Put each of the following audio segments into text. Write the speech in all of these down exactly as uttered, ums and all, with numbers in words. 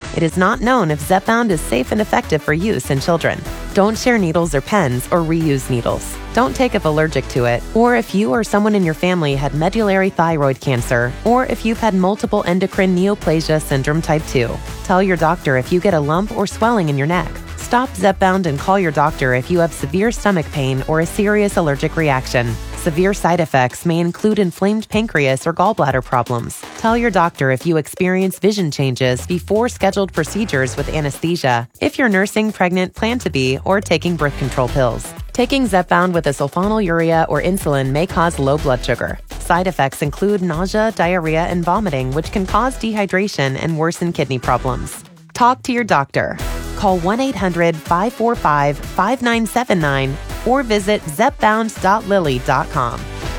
It is not known if Zepbound is safe and effective for use in children. Don't share needles or pens or reuse needles. Don't take if allergic to it, or if you or someone in your family had medullary thyroid cancer, or if you've had multiple endocrine neoplasia syndrome type two. Tell your doctor if you get a lump or swelling in your neck. Stop Zepbound and call your doctor if you have severe stomach pain or a serious allergic reaction. Severe side effects may include inflamed pancreas or gallbladder problems. Tell your doctor if you experience vision changes before scheduled procedures with anesthesia, if you're nursing, pregnant, plan to be, or taking birth control pills. Taking Zepbound with a sulfonylurea or insulin may cause low blood sugar. Side effects include nausea, diarrhea, and vomiting, which can cause dehydration and worsen kidney problems. Talk to your doctor. Call one eight hundred five four five five nine seven nine or visit zepbound dot lilly dot com.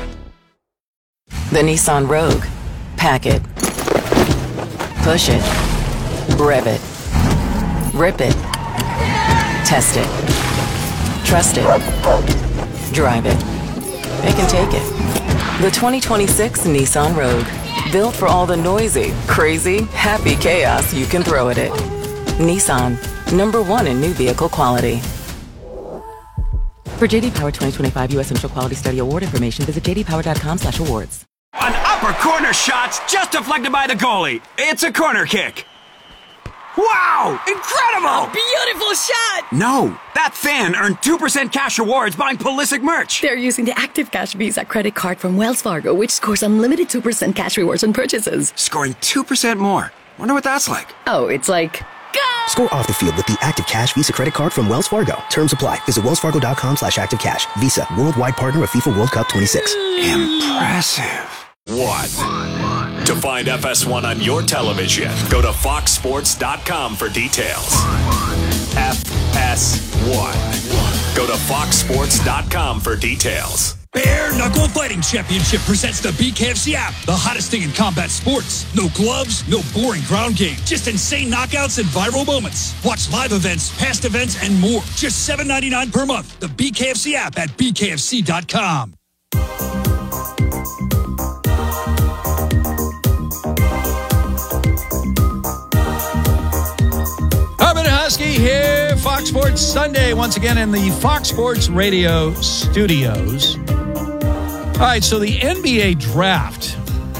The Nissan Rogue. Pack it. Push it. Rev it. Rip it. Test it. Trust it. Drive it. It can take it. The twenty twenty-six Nissan Rogue. Built for all the noisy, crazy, happy chaos you can throw at it. Nissan. Number one in new vehicle quality. For J D Power twenty twenty-five U S Initial Quality Study Award information, visit j d power dot com slash awards. An upper corner shot's just deflected by the goalie. It's a corner kick. Wow! Incredible! A beautiful shot! No, that fan earned two percent cash rewards buying Pulisic merch. They're using the Active Cash Visa credit card from Wells Fargo, which scores unlimited two percent cash rewards on purchases. Scoring two percent more. Wonder what that's like. Oh, it's like... Go! Score off the field with the Active Cash Visa credit card from Wells Fargo. Terms apply. Visit wells fargo dot com slash active cash. Visa, worldwide partner of FIFA World Cup twenty-six. Impressive. One. To find F S one on your television, go to fox sports dot com for details. F S one. Go to fox sports dot com for details. Bare Knuckle Fighting Championship presents the B K F C app, the hottest thing in combat sports. No gloves, no boring ground game, just insane knockouts and viral moments. Watch live events, past events, and more. Just seven ninety-nine per month. The B K F C app at b k f c dot com. Urban Husky here, Fox Sports Sunday, once again in the Fox Sports Radio studios. All right, so the N B A draft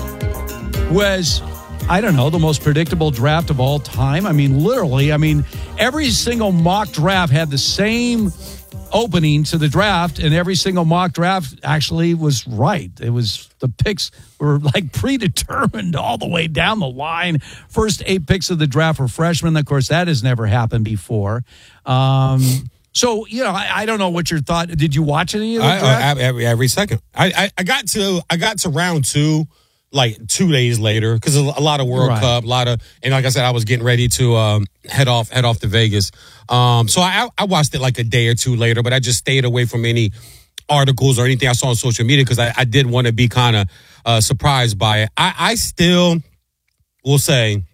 was, I don't know, the most predictable draft of all time. I mean, literally, I mean, every single mock draft had the same opening to the draft, and every single mock draft actually was right. It was, the picks were like predetermined all the way down the line. First eight picks of the draft were freshmen. Of course, that has never happened before. Um, so, you know, I, I don't know what your thought. Did you watch any of the draft? I, I, every, every second. I, I, I got to I got to round two like two days later because a lot of World Right. Cup, a lot of, and like I said, I was getting ready to um, head off head off to Vegas. Um, so I, I watched it like a day or two later, but I just stayed away from any articles or anything I saw on social media because I, I did want to be kind of uh, surprised by it. I, I still will say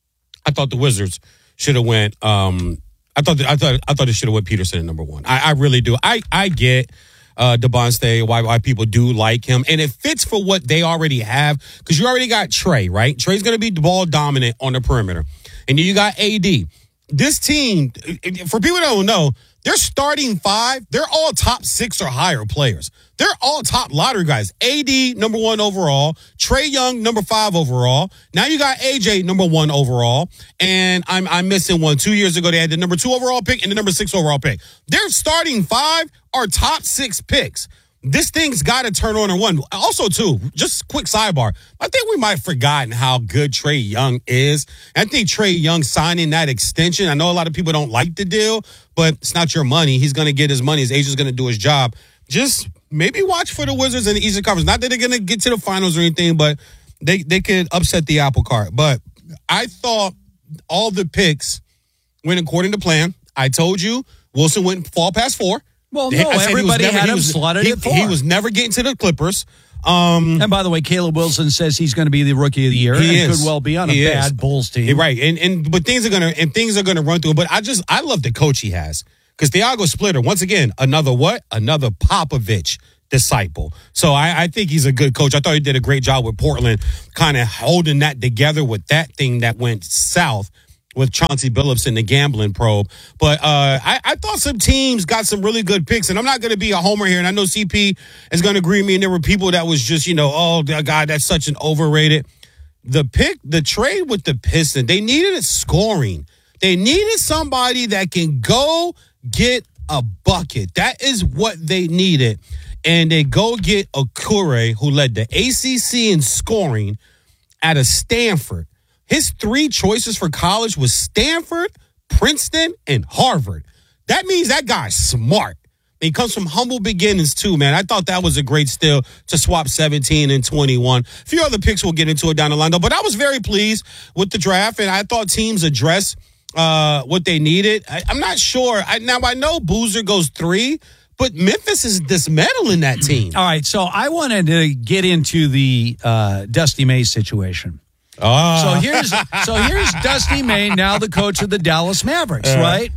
I thought the Wizards should have went. Um, I thought that, I thought I thought it should have went Peterson at number one. I, I really do. I I get. Uh, Devontae, why why people do like him. And it fits for what they already have because you already got Trey, right? Trey's going to be ball dominant on the perimeter. And then you got A D. This team, for people that don't know, they're starting five. They're all top six or higher players. They're all top lottery guys. A D, number one overall. Trae Young, number five overall. Now you got A J, number one overall. And I'm I'm missing one. Two years ago, they had the number two overall pick and the number six overall pick. Their starting five are top six picks. This thing's got to turn on and one. Also, too, just quick sidebar. I think we might have forgotten how good Trae Young is. I think Trae Young signing that extension, I know a lot of people don't like the deal, but it's not your money. He's going to get his money. His agent's going to do his job. Just maybe watch for the Wizards in the Eastern Conference. Not that they're going to get to the finals or anything, but they, they could upset the apple cart. But I thought all the picks went according to plan. I told you Wilson wouldn't fall past four. Well, no, everybody never, had him was, slotted he, at four. He was never getting to the Clippers. Um, and by the way, Caleb Wilson says he's going to be the rookie of the year. He and is. could well be on a he bad is. Bulls team. Right. And and but things are gonna and things are gonna run through. But I just I love the coach he has. Because Thiago Splitter, once again, another what? Another Popovich disciple. So I, I think he's a good coach. I thought he did a great job with Portland, kind of holding that together with that thing that went south. with Chauncey Billups and the gambling probe. But uh, I, I thought some teams got some really good picks, and I'm not going to be a homer here, and I know C P is going to agree with me, and there were people that was just, you know, oh, God, that's such an overrated. The pick, the trade with the Pistons, they needed scoring. They needed somebody that can go get a bucket. That is what they needed. And they go get Okure, who led the A C C in scoring out of Stanford. His three choices for college was Stanford, Princeton, and Harvard. That means that guy's smart. He comes from humble beginnings, too, man. I thought that was a great steal to swap seventeen and twenty-one. A few other picks we'll get into it down the line, though. But I was very pleased with the draft, and I thought teams addressed uh, what they needed. I, I'm not sure. I, now, I know Boozer goes three, but Memphis is dismantling that team. All right, so I wanted to get into the uh, Dusty May situation. Oh. So here's so here's Dusty May, now the coach of the Dallas Mavericks, uh, right?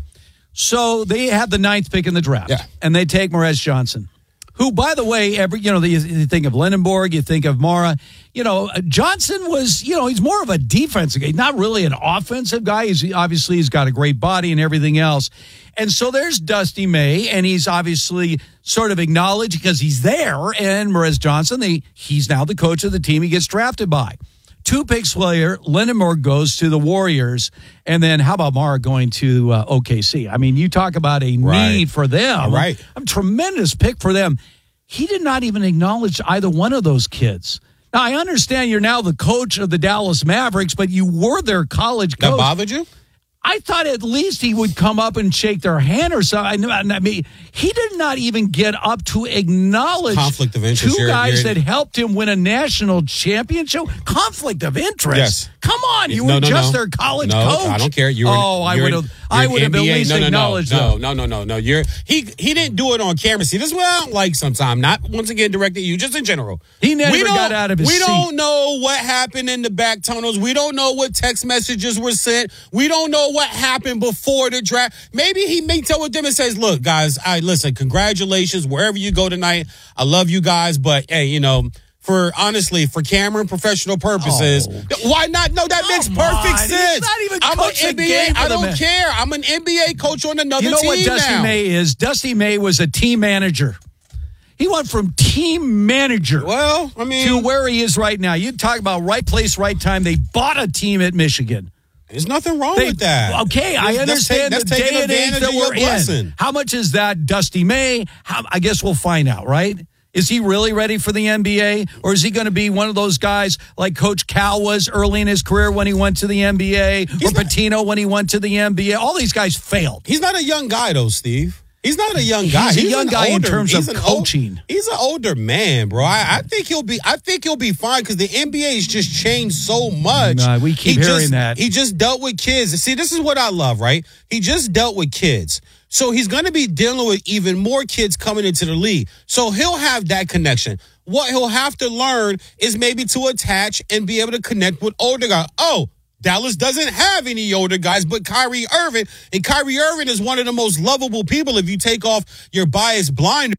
So they had the ninth pick in the draft, yeah. and they take Morez Johnson, who, by the way, every you know you, you think of Lindenborg, you think of Mara. You know, Johnson was, you know, he's more of a defensive guy, not really an offensive guy. He's obviously he's got a great body and everything else. And so there's Dusty May, and he's obviously sort of acknowledged because he's there. And Morez Johnson, they, he's now the coach of the team he gets drafted by. Two picks later, Lindenborg goes to the Warriors, and then how about Mara going to uh, O K C? I mean, you talk about a right. need for them. Right. A tremendous pick for them. He did not even acknowledge either one of those kids. Now, I understand you're now the coach of the Dallas Mavericks, but you were their college coach. That bothered you? I thought at least he would come up and shake their hand or something. I mean, he did not even get up to acknowledge conflict of interest. 2 you're, guys you're... that helped him win a national championship. Conflict of interest. Yes. Come on, you no, were no, just no. their college no, coach. I don't care. You were, oh, I would have. I would have at least no, no, acknowledged no, that. no, no, no, no. You're he. He didn't do it on camera. See, this is what I don't like sometimes. Not once again directed at you, just in general. He never we got out of his we seat. We don't know what happened in the back tunnels. We don't know what text messages were sent. We don't know what happened before the draft. Maybe he meets up with them and says, "Look, guys, I listen. Congratulations wherever you go tonight. I love you guys, but hey, you know." For honestly, for camera and professional purposes, oh, why not? No, that makes perfect on. sense. He's not even I'm an N B A. I don't man. care. I'm an N B A coach on another team. You know team what Dusty now. May is? Dusty May was a team manager. He went from team manager well, I mean, to where he is right now. You talk about right place, right time. They bought a team at Michigan. There's nothing wrong they, with that. Okay, I understand that's the take, day and age that we're in. How much is that, Dusty May? How, I guess we'll find out, right? Is he really ready for the N B A? Or is he going to be one of those guys like Coach Cal was early in his career when he went to the N B A? He's or not, Pitino when he went to the N B A? All these guys failed. He's not a young guy, though, Steve. He's not a young guy. He's, he's a young guy older, in terms of coaching. Old, he's an older man, bro. I, I think he'll be. I think he'll be fine because the N B A has just changed so much. No, we keep he hearing just, that. He just dealt with kids. See, this is what I love, right? He just dealt with kids. So he's going to be dealing with even more kids coming into the league. So he'll have that connection. What he'll have to learn is maybe to attach and be able to connect with older guys. Oh, Dallas doesn't have any older guys but Kyrie Irving. And Kyrie Irving is one of the most lovable people if you take off your bias blind.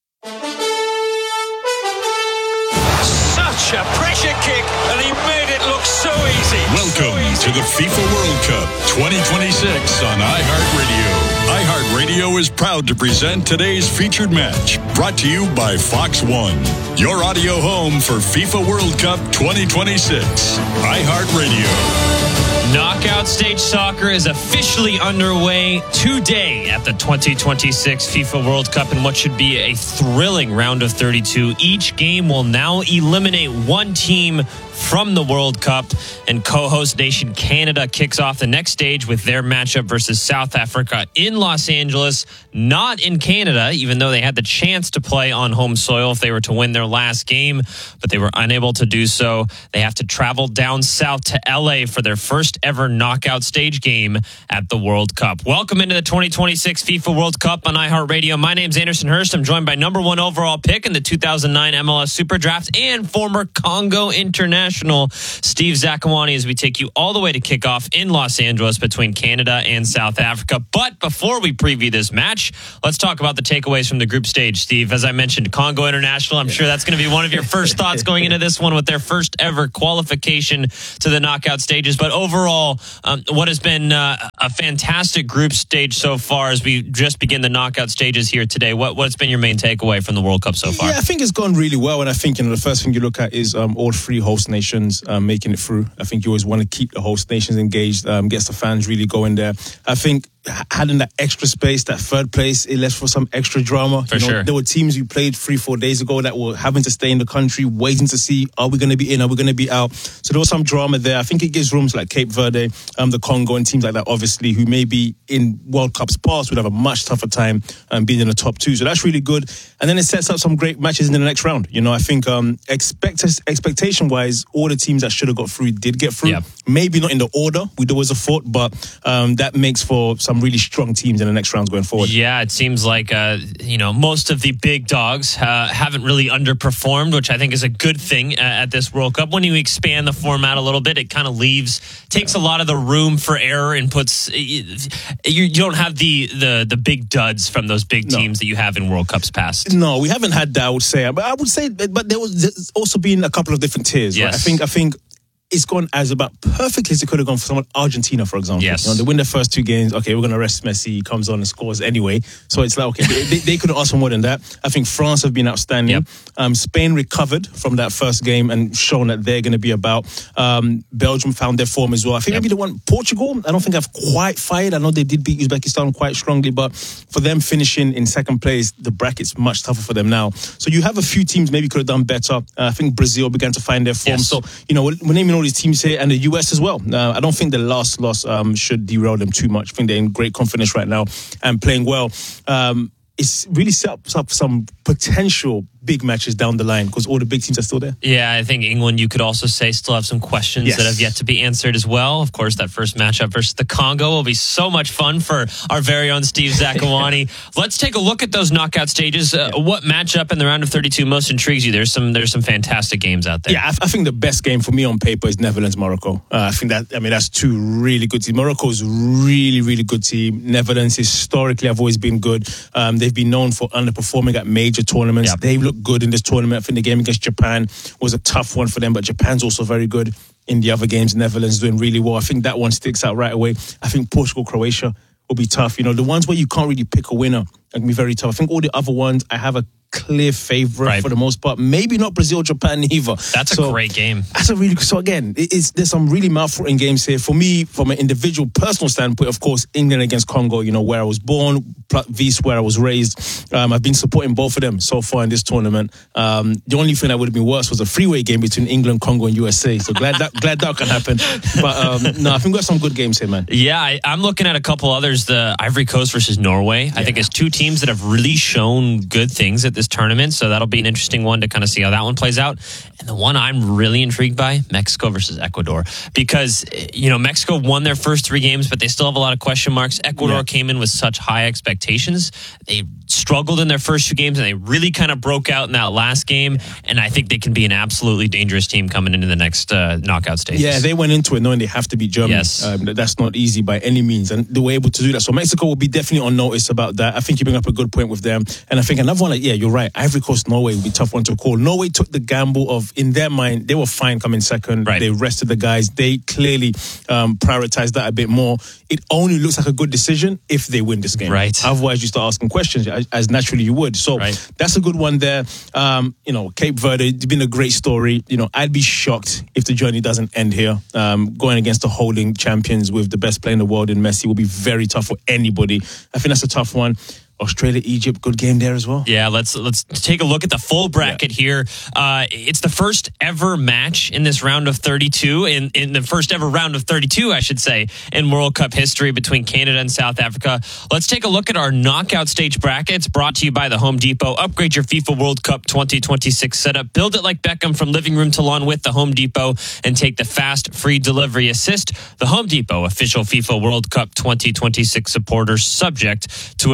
Such a pressure kick, and he made it look so easy. Welcome so easy. to the FIFA World Cup twenty twenty-six on iHeartRadio. iHeartRadio is proud to present today's featured match, brought to you by Fox One, your audio home for FIFA World Cup twenty twenty-six. iHeartRadio. Knockout stage soccer is officially underway today at the twenty twenty-six FIFA World Cup in what should be a thrilling round of thirty-two. Each game will now eliminate one team from the World Cup, and co-host nation Canada kicks off the next stage with their matchup versus South Africa in Los Angeles, not in Canada, even though they had the chance to play on home soil if they were to win their last game, but they were unable to do so. They have to travel down south to L A for their first ever knockout stage game at the World Cup. Welcome into the twenty twenty-six FIFA World Cup on iHeartRadio. My name's Anderson Hurst. I'm joined by number one overall pick in the two thousand nine M L S Super Draft and former Congo International International, Steve Zakuani, as we take you all the way to kickoff in Los Angeles between Canada and South Africa. But before we preview this match, let's talk about the takeaways from the group stage. Steve, as I mentioned, Congo International, I'm sure that's going to be one of your first thoughts going into this one with their first ever qualification to the knockout stages. But overall, um, what has been uh, a fantastic group stage so far as we just begin the knockout stages here today. What, what's been your main takeaway from the World Cup so far? Yeah, I think it's gone really well. And I think, you know, the first thing you look at is um, all three host nations um, making it through. I think you always want to keep the host nations engaged, um, gets the fans really going there. I think having that extra space, that third place, it left for some extra drama. For you know, sure. There were teams who played three, four days ago that were having to stay in the country, waiting to see, are we going to be in, are we going to be out? So there was some drama there. I think it gives rooms like Cape Verde, um, the Congo, and teams like that, obviously, who maybe in World Cups past would have a much tougher time um, being in the top two. So that's really good. And then it sets up some great matches in the next round. You know, I think um, expect expectation-wise, all the teams that should have got through did get through. Yep. Maybe not in the order we'd always have thought, but um, that makes for some really strong teams in the next rounds going forward. Yeah, it seems like, uh, you know, most of the big dogs uh, haven't really underperformed, which I think is a good thing at this World Cup. When you expand the format a little bit, it kind of leaves, takes a lot of the room for error and puts, you, you don't have the, the, the big duds from those big No. teams that you have in World Cups past. No, we haven't had that, I would say. But I would say, but there was there's also been a couple of different tiers. Right? Yes. I think, I think it's gone as about perfectly as it could have gone for someone, Argentina, for example. Yes. You know, they win their first two games. Okay, we're going to rest Messi. He comes on and scores anyway. So it's like, okay, they, they couldn't ask for more than that. I think France have been outstanding. Yep. Um, Spain recovered from that first game and shown that they're going to be about. Um, Belgium found their form as well. I think Yep. maybe the one, Portugal, I don't think I've quite fired. I know they did beat Uzbekistan quite strongly, but for them finishing in second place, the bracket's much tougher for them now. So you have a few teams maybe could have done better. Uh, I think Brazil began to find their form. Yes. So, you know, we're, we're naming all these teams here, and the U S as well. Uh, I don't think the last loss um, should derail them too much. I think they're in great confidence right now and playing well. Um, it's really set up, set up some potential big matches down the line because all the big teams are still there. Yeah, I think England, you could also say, still have some questions Yes. that have yet to be answered as well. Of course, that first matchup versus the Congo will be so much fun for our very own Steve Zakuani. Let's take a look at those knockout stages. Uh, what matchup in the round of thirty-two most intrigues you? There's some there's some fantastic games out there. Yeah, I, I think the best game for me on paper is Netherlands Morocco. Uh, I think that I mean that's two really good teams. Morocco is really really good team. Netherlands historically have always been good. Um, they've been known for underperforming at major tournaments. Yep. They look good in this tournament. I think the game against Japan was a tough one for them, but Japan's also very good in the other games. Netherlands doing really well. I think that one sticks out right away. I think Portugal, Croatia will be tough. You know, the ones where you can't really pick a winner can be very tough. I think all the other ones, I have a clear favorite Right. for the most part. Maybe not Brazil, Japan either. That's a So, great game. That's a really so again. It, it's there's some really mouth-watering games here for me. From an individual, personal standpoint, of course, England against Congo. You know where I was born, Vs where I was raised. Um, I've been supporting both of them so far in this tournament. Um, the only thing that would have been worse was a three-way game between England, Congo, and U S A. So glad that glad that can happen. But um, no, I think we've got some good games here, man. Yeah, I, I'm looking at a couple others. The Ivory Coast versus Norway. I think it's two teams that have really shown good things at this tournament. So that'll be an interesting one to kind of see how that one plays out. And the one I'm really intrigued by, Mexico versus Ecuador. Because, you know, Mexico won their first three games, but they still have a lot of question marks. Ecuador Yeah. came in with such high expectations. They struggled in their first two games, and they really kind of broke out in that last game. And I think they can be an absolutely dangerous team coming into the next uh, knockout stages. Yeah, they went into it knowing they have to beat Germany. Yes. Um, that's not easy by any means, and they were able to do that. So Mexico will be definitely on notice about that. I think you bring up a good point with them. And I think another one, like, yeah, you're right. Ivory Coast, Norway will be a tough one to call. Norway took the gamble of, in their mind, they were fine coming second. Right. They rested the guys. They clearly um, prioritized that a bit more. It only looks like a good decision if they win this game. Right. Otherwise, you start asking questions, as, as naturally you would. So Right. that's a good one there. Um, you know, Cape Verde, it's been a great story. You know, I'd be shocked if the journey doesn't end here. Um, going against the holding champions with the best player in the world in Messi will be very tough for anybody. I think that's a tough one. Australia, Egypt, good game there as well. Yeah, let's let's take a look at the full bracket yeah. here. Uh, it's the first ever match in this round of thirty-two, in, in the first ever round of thirty-two, I should say, in World Cup history between Canada and South Africa. Let's take a look at our knockout stage brackets brought to you by the Home Depot. Upgrade your FIFA World Cup twenty twenty-six setup. Build it like Beckham from living room to lawn with the Home Depot and take the fast, free delivery assist. The Home Depot, official FIFA World Cup twenty twenty-six supporter, subject to availability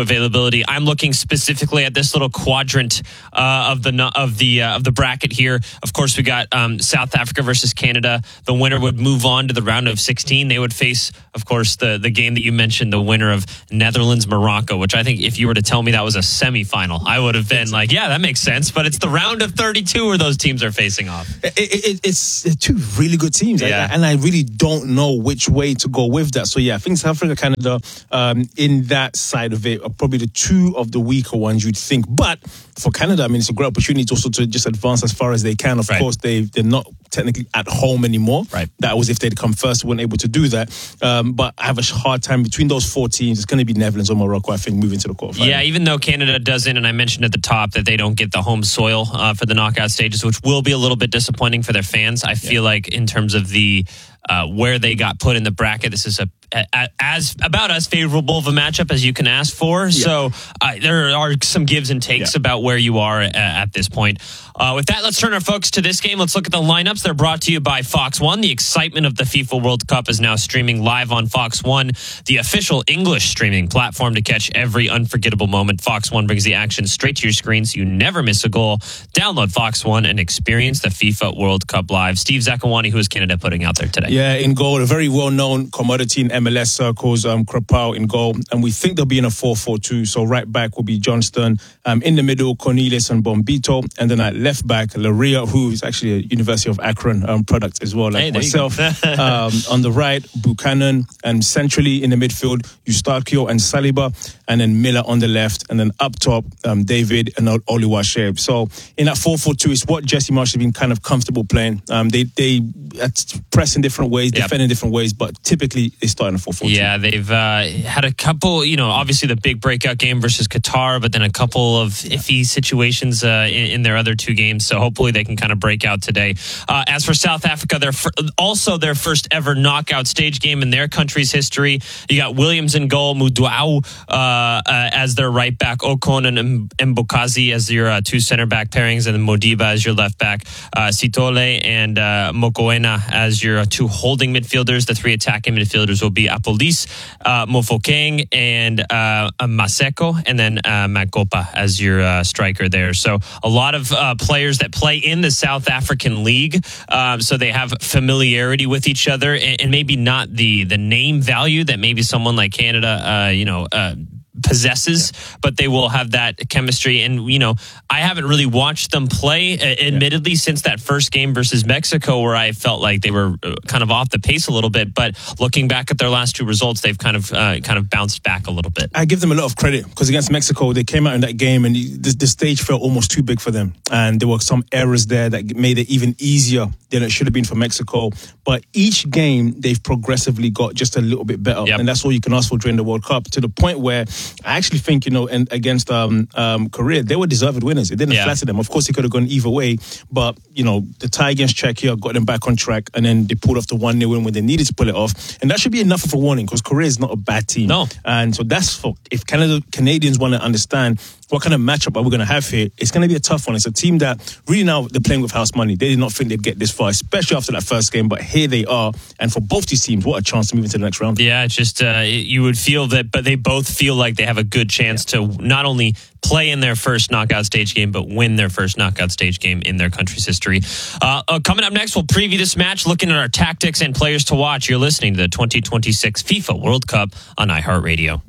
possibility. I'm looking specifically at this little quadrant uh, of the of the uh, of the bracket here. Of course, we got um, South Africa versus Canada. The winner would move on to the round of sixteen. They would face, of course, the the game that you mentioned, the winner of Netherlands Morocco, which I think if you were to tell me that was a semifinal, I would have been like, yeah, that makes sense. But it's the round of thirty-two where those teams are facing off. It, it, it's two really good teams, yeah. and I really don't know which way to go with that. So yeah, I think South Africa, Canada, um, in that side of it are probably the two of the weaker ones you'd think. But for Canada, I mean, it's a great opportunity to also to just advance as far as they can. Of right. course, they they're not technically at home anymore. Right. That was if they'd come first, weren't able to do that. Um, but I have a hard time between those four teams. It's going to be Netherlands or Morocco, I think, moving to the quarterfinals. Yeah, even though Canada doesn't, and I mentioned at the top that they don't get the home soil uh, for the knockout stages, which will be a little bit disappointing for their fans. I feel yeah. like in terms of the uh, where they got put in the bracket, this is a, a as about as favorable of a matchup as you can ask for. Yeah. So uh, there are some gives and takes yeah. about where you are at, at this point. Uh, with that, let's turn our focus to this game. Let's look at the lineups. They're brought to you by Fox One. The excitement of the FIFA World Cup is now streaming live on Fox One, the official English streaming platform to catch every unforgettable moment. Fox One brings the action straight to your screen so you never miss a goal. Download Fox One and experience the FIFA World Cup live. Steve Zakawani, who is Canada putting out there today? Yeah, in goal, a very well-known commodity in M L S circles, um, Krapau in goal. And we think they'll be in a four four two. So right back will be Johnston. Um, in the middle, Cornelius and Bombito. And then at left back, Laria, who is actually a University of Akron um, product as well, like hey, myself. um, on the right, Buchanan. And centrally in the midfield, Eustachio and Saliba. And then Miller on the left. And then up top, um, David and Oluwaseun. So in that four four two, it's what Jesse Marsh has been kind of comfortable playing. Um, they they press in different ways, yep. defend in different ways, but typically they start in a four four two. Yeah, they've uh, had a couple, you know, obviously the big breakout game versus Qatar, but then a couple of iffy situations uh, in, in their other two games. So hopefully they can kind of break out today. Uh, as for South Africa, they're f- also their first ever knockout stage game in their country's history. You got Williams in goal, Muduau uh, uh, as their right back, Ocon and Mbokazi as your uh, two center back pairings, and then Modiba as your left back, uh, Sitole and uh, Mokoena as your two holding midfielders. The three attacking midfielders will be Apolis, uh, Mofokeng, and uh, Maseko, and then uh, Makopa as your uh, striker there. So a lot of uh, players that play in the South African League, uh, so they have familiarity with each other, and, and maybe not the the name value that maybe someone like Canada, uh, you know, uh, possesses, yeah. but they will have that chemistry. And, you know, I haven't really watched them play, uh, admittedly, yeah. since that first game versus Mexico, where I felt like they were kind of off the pace a little bit. But looking back at their last two results, they've kind of uh, kind of bounced back a little bit. I give them a lot of credit because against Mexico, they came out in that game and the, the stage felt almost too big for them. And there were some errors there that made it even easier than it should have been for Mexico. But each game, they've progressively got just a little bit better. Yep. And that's all you can ask for during the World Cup, to the point where I actually think, you know, and against um, um, Korea, they were deserved winners. It didn't yeah. flatter them. Of course, it could have gone either way. But, you know, the tie against Czechia got them back on track, and then they pulled off the one nil win when they needed to pull it off. And that should be enough of a warning, because Korea is not a bad team. No. And so that's for, if Canada, Canadians want to understand what kind of matchup are we going to have here, it's going to be a tough one. It's a team that really now they're playing with house money. They did not think they'd get this far, especially after that first game, but here they are. And for both these teams, what a chance to move into the next round. Yeah, it's just uh, you would feel that, but they both feel like they have a good chance yeah. to not only play in their first knockout stage game, but win their first knockout stage game in their country's history. Uh, uh, coming up next, we'll preview this match, looking at our tactics and players to watch. You're listening to the twenty twenty-six FIFA World Cup on iHeartRadio.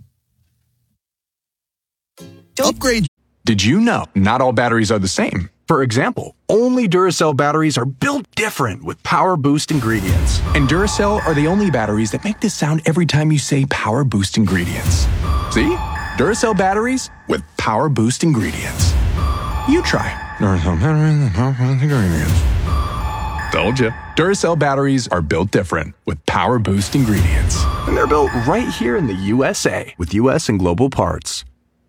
Upgrade. Did you know not all batteries are the same? For example, only Duracell batteries are built different with Power Boost ingredients. And Duracell are the only batteries that make this sound every time you say Power Boost ingredients. See? Duracell batteries with Power Boost ingredients. You try. Duracell batteries with Power Boost ingredients. Told you. Duracell batteries are built different with Power Boost ingredients. And they're built right here in the U S A with U S and global parts.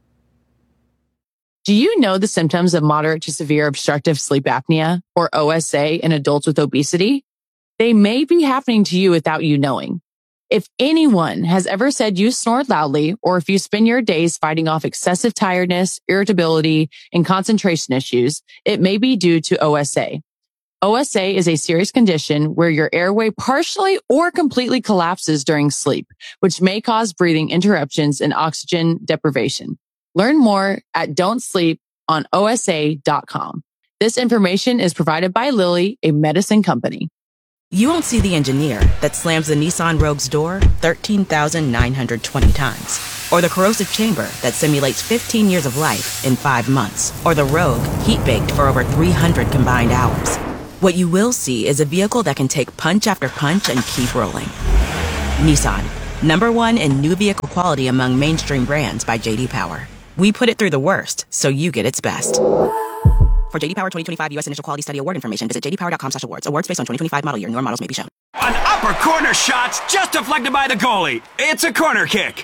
Do you know the symptoms of moderate to severe obstructive sleep apnea, or O S A, in adults with obesity? They may be happening to you without you knowing. If anyone has ever said you snore loudly, or if you spend your days fighting off excessive tiredness, irritability, and concentration issues, it may be due to O S A. O S A is a serious condition where your airway partially or completely collapses during sleep, which may cause breathing interruptions and oxygen deprivation. Learn more at don't sleep on O S A dot com. This information is provided by Lilly, a medicine company. You won't see the engineer that slams the Nissan Rogue's door thirteen thousand nine hundred twenty times. Or the corrosive chamber that simulates fifteen years of life in five months. Or the Rogue heat-baked for over three hundred combined hours. What you will see is a vehicle that can take punch after punch and keep rolling. Nissan, number one in new vehicle quality among mainstream brands by J D Power. We put it through the worst, so you get its best. For J D Power twenty twenty-five U S Initial Quality Study Award information, visit j d power dot com slash awards. Awards based on twenty twenty-five model year. Newer models may be shown. An upper corner shot's just deflected by the goalie. It's a corner kick.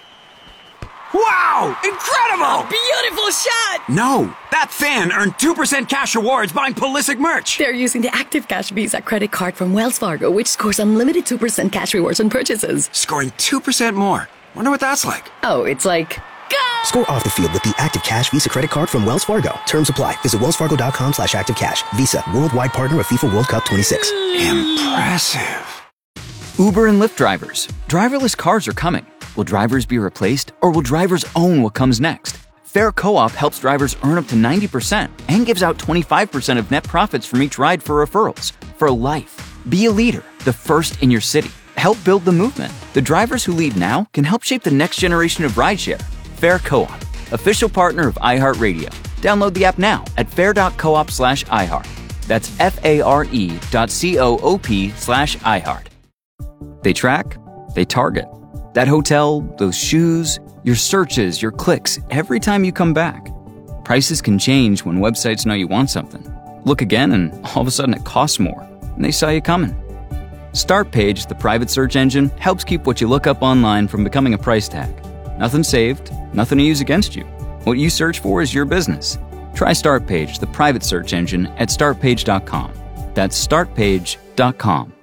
Wow! Incredible! A beautiful shot! No, that fan earned two percent cash rewards buying Pulisic merch. They're using the Active Cash Visa credit card from Wells Fargo, which scores unlimited two percent cash rewards on purchases. Scoring two percent more. Wonder what that's like. Oh, it's like... Score off the field with the Active Cash Visa credit card from Wells Fargo. Terms apply. Visit wells fargo dot com slash active cash. Visa, worldwide partner of FIFA World Cup twenty-six. Impressive. Uber and Lyft drivers. Driverless cars are coming. Will drivers be replaced, or will drivers own what comes next? Fair Co-op helps drivers earn up to ninety percent and gives out twenty-five percent of net profits from each ride for referrals. For life. Be a leader, the first in your city. Help build the movement. The drivers who lead now can help shape the next generation of rideshare. Fair Co-op, official partner of iHeartRadio. Download the app now at fair dot coop slash iHeart. That's F-A-R-E dot C-O-O-P slash iHeart. They track, they target. That hotel, those shoes, your searches, your clicks, every time you come back. Prices can change when websites know you want something. Look again and all of a sudden it costs more, and they saw you coming. Startpage, the private search engine, helps keep what you look up online from becoming a price tag. Nothing saved, nothing to use against you. What you search for is your business. Try Startpage, the private search engine, at start page dot com. That's start page dot com.